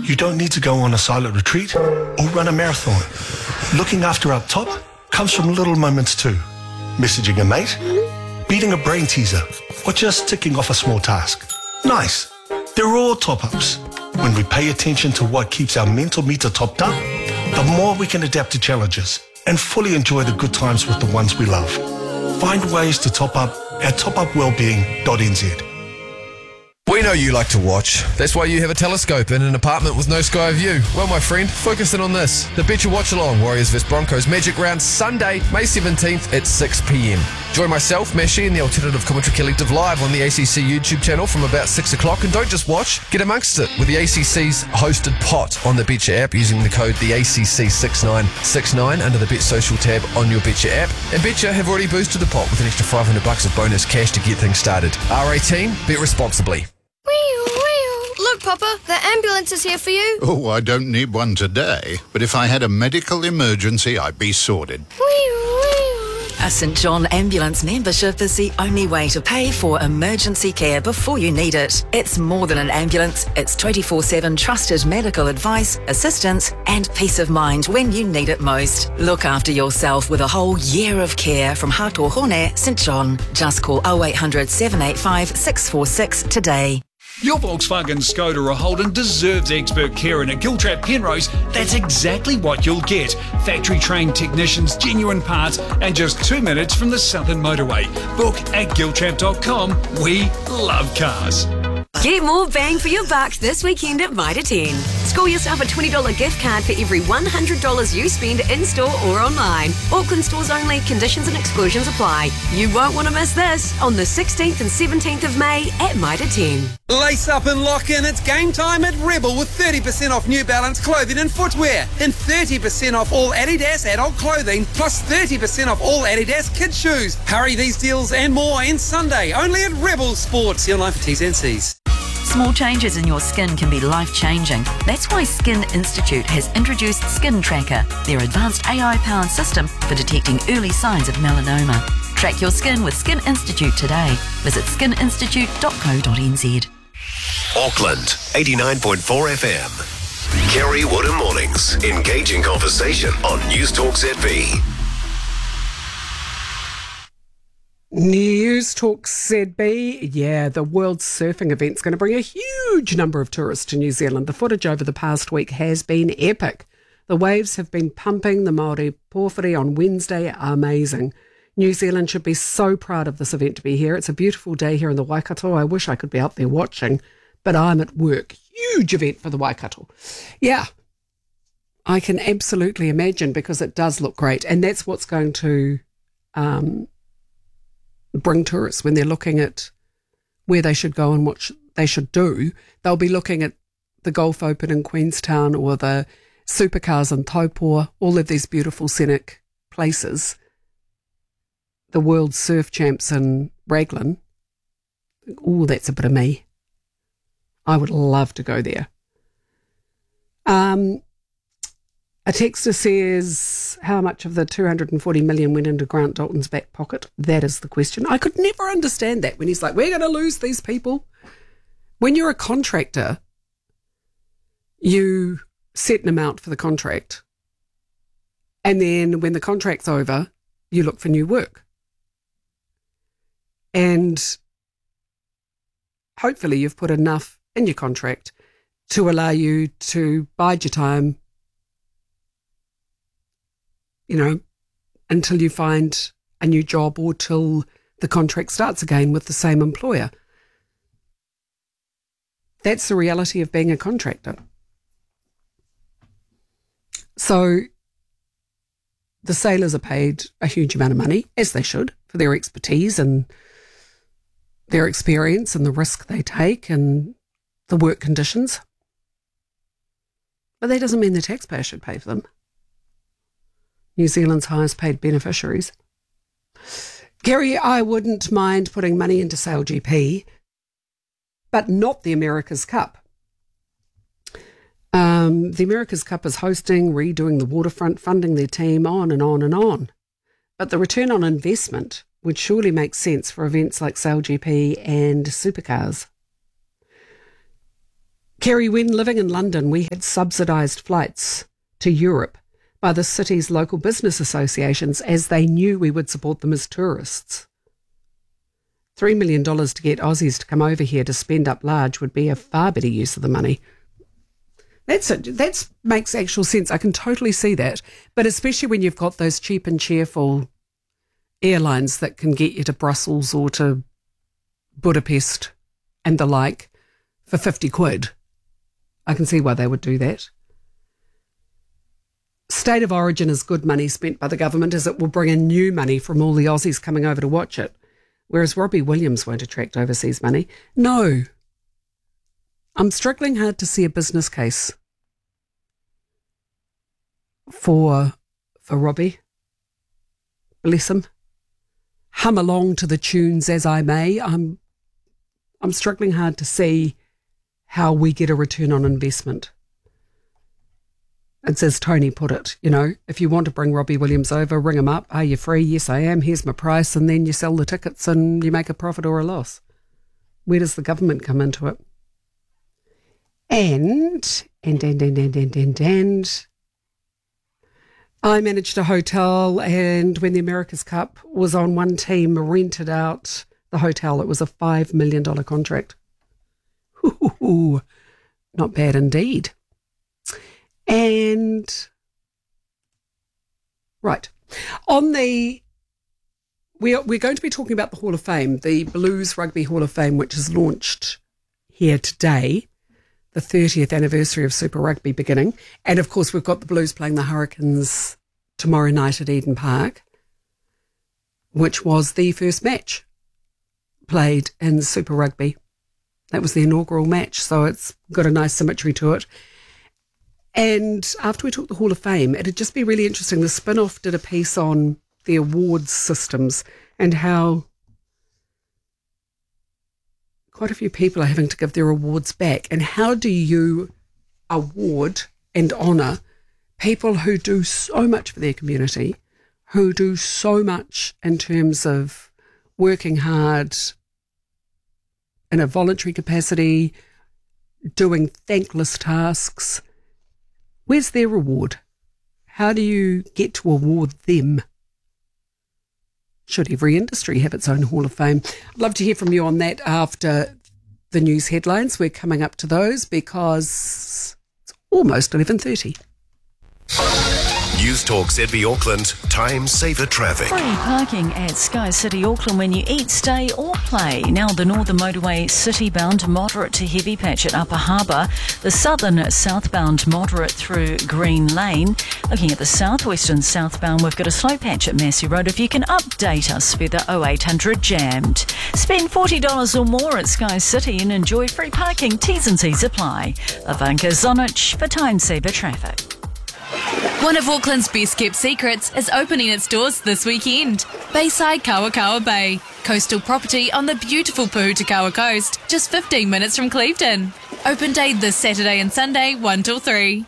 You don't need to go on a silent retreat or run a marathon. Looking after up top comes from little moments too. Messaging a mate, beating a brain teaser, or just ticking off a small task. Nice. They're all top-ups. When we pay attention to what keeps our mental meter topped up, the more we can adapt to challenges and fully enjoy the good times with the ones we love. Find ways to top up at topupwellbeing.nz. We know you like to watch. That's why you have a telescope in an apartment with no sky view. Well, my friend, focus in on this. The Betcha Watch Along, Warriors vs Broncos Magic Round, Sunday, May 17th at 6 p.m. Join myself, Mashi, and the Alternative Commentary Collective live on the ACC YouTube channel from about 6 o'clock. And don't just watch, get amongst it with the ACC's hosted pot on the Betcha app using the code TheACC6969 under the Bet Social tab on your Betcha app. And Betcha have already boosted the pot with an extra $500 of bonus cash to get things started. R18, bet responsibly. Look, Papa, the ambulance is here for you. Oh, I don't need one today, but if I had a medical emergency, I'd be sorted. A St John Ambulance membership is the only way to pay for emergency care before you need it. It's more than an ambulance. It's 24/7 trusted medical advice, assistance and peace of mind when you need it most. Look after yourself with a whole year of care from Hato Hone, St John. Just call 0800 785 646 today. Your Volkswagen, Skoda or Holden deserves expert care, and at Giltrap Penrose, that's exactly what you'll get. Factory-trained technicians, genuine parts, and just 2 minutes from the Southern Motorway. Book at giltrap.com. We love cars. Get more bang for your buck this weekend at Mitre 10. Score yourself a $20 gift card for every $100 you spend in-store or online. Auckland stores only. Conditions and exclusions apply. You won't want to miss this on the 16th and 17th of May at Mitre 10. Lace up and lock in. It's game time at Rebel with 30% off New Balance clothing and footwear and 30% off all Adidas adult clothing plus 30% off all Adidas kids shoes. Hurry, these deals and more end Sunday only at Rebel Sports. See online for T's and C's. Small changes in your skin can be life-changing. That's why Skin Institute has introduced Skin Tracker, their advanced AI-powered system for detecting early signs of melanoma. Track your skin with Skin Institute today. Visit skininstitute.co.nz. Auckland, 89.4 FM. Kerry Woodham Mornings. Engaging conversation on News Talk ZB. News Talk ZB. Yeah, the World Surfing event's going to bring a huge number of tourists to New Zealand. The footage over the past week has been epic. The waves have been pumping. The Māori pōwhiri on Wednesday are amazing. New Zealand should be so proud of this event to be here. It's a beautiful day here in the Waikato. I wish I could be out there watching, but I'm at work. Huge event for the Waikato. Yeah, I can absolutely imagine, because it does look great. And that's what's going to bring tourists when they're looking at where they should go and what they should do. They'll be looking at the Golf Open in Queenstown or the supercars in Taupō, all of these beautiful scenic places. The World Surf Champs in Raglan. Oh, that's a bit of me. I would love to go there. A texter says, how much of the $240 million went into Grant Dalton's back pocket? That is the question. I could never understand that when he's like, we're going to lose these people. When you're a contractor, you set an amount for the contract. And then when the contract's over, you look for new work. And hopefully you've put enough in your contract to allow you to bide your time, until you find a new job or till the contract starts again with the same employer. That's the reality of being a contractor. So the sailors are paid a huge amount of money, as they should, for their expertise and their experience and the risk they take and the work conditions. But that doesn't mean the taxpayer should pay for them. New Zealand's highest paid beneficiaries. Gary, I wouldn't mind putting money into SailGP, but not the America's Cup. The America's Cup is hosting, redoing the waterfront, funding their team, on and on and on. But the return on investment would surely make sense for events like SailGP and supercars. Kerry, when living in London, we had subsidised flights to Europe by the city's local business associations as they knew we would support them as tourists. $3 million to get Aussies to come over here to spend up large would be a far better use of the money. That makes actual sense. I can totally see that. But especially when you've got those cheap and cheerful airlines that can get you to Brussels or to Budapest and the like for 50 quid. I can see why they would do that. State of origin is good money spent by the government, as it will bring in new money from all the Aussies coming over to watch it, whereas Robbie Williams won't attract overseas money. No. I'm struggling hard to see a business case for Robbie. Bless him. Hum along to the tunes as I may. I'm struggling hard to see how we get a return on investment. It's as Tony put it, if you want to bring Robbie Williams over, ring him up. Are you free? Yes, I am. Here's my price. And then you sell the tickets and you make a profit or a loss. Where does the government come into it? And I managed a hotel, and when the America's Cup was on, one team rented out the hotel. It was a $5 million contract. Ooh, not bad indeed. And right, we're going to be talking about the Hall of Fame, the Blues Rugby Hall of Fame, which is launched here today, the 30th anniversary of Super Rugby beginning. And of course, we've got the Blues playing the Hurricanes tomorrow night at Eden Park, which was the first match played in Super Rugby. That was the inaugural match, so it's got a nice symmetry to it. And after we talk the Hall of Fame, it'd just be really interesting. The Spin-Off did a piece on the awards systems and how quite a few people are having to give their awards back. And how do you award and honour people who do so much for their community, who do so much in terms of working hard in a voluntary capacity, doing thankless tasks? Where's their reward? How do you get to award them? Should every industry have its own Hall of Fame? I'd love to hear from you on that after the news headlines. We're coming up to those because it's almost 11:30. News Talk ZB Auckland, time saver traffic. Free parking at Sky City Auckland when you eat, stay or play. Now the northern motorway city-bound moderate to heavy patch at Upper Harbour. The southern southbound moderate through Green Lane. Looking at the southwestern southbound, we've got a slow patch at Massey Road. If you can update us, further 0800 jammed. Spend $40 or more at Sky City and enjoy free parking. T's and C's apply. Ivanka Zonich for time saver traffic. One of Auckland's best kept secrets is opening its doors this weekend. Bayside Kawakawa Bay. Coastal property on the beautiful Puhutakawa coast, just 15 minutes from Clevedon. Open day this Saturday and Sunday, 1 till 3.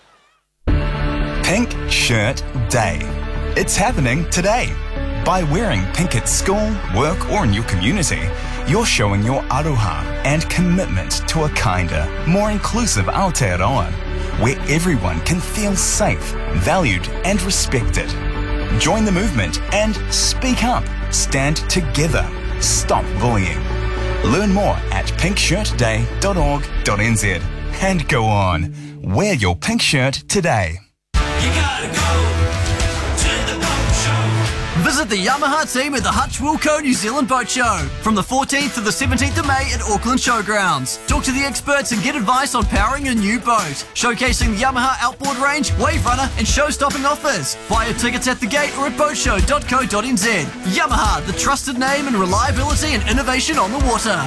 Pink Shirt Day. It's happening today. By wearing pink at school, work or in your community, you're showing your aroha and commitment to a kinder, more inclusive Aotearoa, where everyone can feel safe, valued and respected. Join the movement and speak up. Stand together. Stop bullying. Learn more at pinkshirtday.org.nz. And go on. Wear your pink shirt today. You gotta go to the boat show. Visit the Yamaha team at the Hutch Wilco New Zealand Boat Show from the 14th to the 17th of May at Auckland Showgrounds. Talk to the experts and get advice on powering your new boat. Showcasing the Yamaha outboard range, wave runner and show-stopping offers. Buy your tickets at the gate or at boatshow.co.nz. Yamaha, the trusted name and reliability and innovation on the water.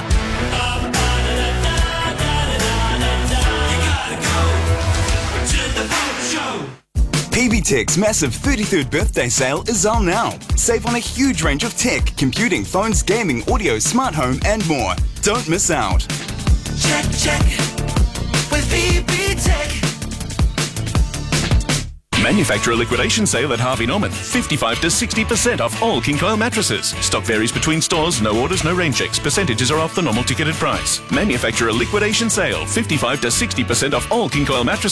PBTech's massive 33rd birthday sale is on now. Save on a huge range of tech, computing, phones, gaming, audio, smart home and more. Don't miss out. Check with PBTech. Manufacturer liquidation sale at Harvey Norman. 55 to 60% off all King Coil mattresses. Stock varies between stores. No orders, no rain checks. Percentages are off the normal ticketed price. Manufacturer liquidation sale. 55 to 60% off all King Coil mattresses.